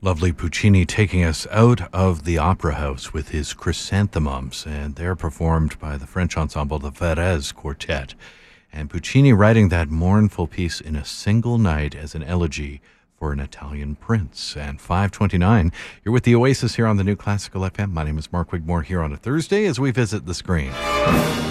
Lovely Puccini taking us out of the opera house with his Chrysanthemums, and they're performed by the French ensemble, the Varese Quartet. And Puccini writing that mournful piece in a single night as an elegy for an Italian prince. And 5:29, you're with the Oasis here on the New Classical FM. My name is Mark Wigmore here on a Thursday as we visit the screen.